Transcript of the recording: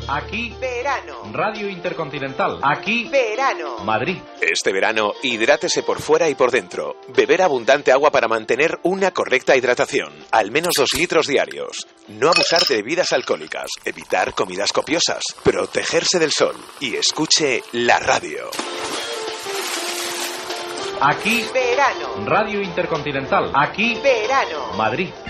Aquí, verano. Radio Intercontinental. Aquí, verano. Madrid. Este verano, hidrátese por fuera y por dentro. Beber abundante agua para mantener una correcta hidratación. Al menos 2 litros diarios. No abusar de bebidas alcohólicas. Evitar comidas copiosas. Protegerse del sol. Y escuche la radio. Aquí, verano. Radio Intercontinental. Aquí, verano. Madrid.